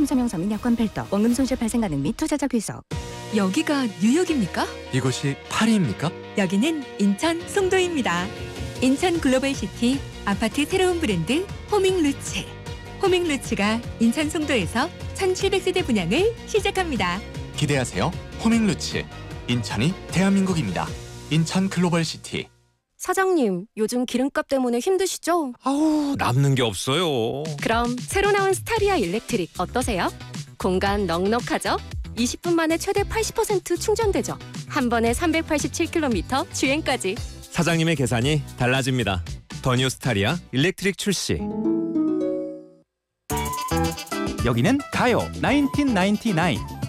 소명 서민 여권 별도 원금 손실 발생 가능 및 투자자 귀속. 여기가 뉴욕입니까? 이곳이 파리입니까? 여기는 인천 송도입니다. 인천 글로벌시티 아파트 새로운 브랜드 호밍루츠. 호밍루츠가 인천 송도에서 1700세대 분양을 시작합니다. 기대하세요. 호밍루츠. 인천이 대한민국입니다. 인천 글로벌시티. 사장님, 요즘 기름값 때문에 힘드시죠? 아우, 남는 게 없어요. 그럼 새로 나온 스타리아 일렉트릭 어떠세요? 공간 넉넉하죠? 20분 만에 최대 80% 충전되죠? 한 번에 387km 주행까지. 사장님의 계산이 달라집니다. 더 뉴 스타리아 일렉트릭 출시. 여기는 가요 1999.